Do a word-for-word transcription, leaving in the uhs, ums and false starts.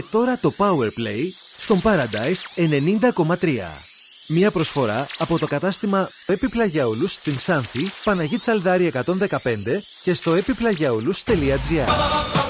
Τώρα το Powerplay στον Paradise ενενήντα κόμμα τρία. Μια προσφορά από το κατάστημα Επιπλαγιαούλους στην Ξάνθη, Παναγή Τσαλδάρη εκατόν δεκαπέντε και στο επιπλαγιαούλους τελεία τζι άρ.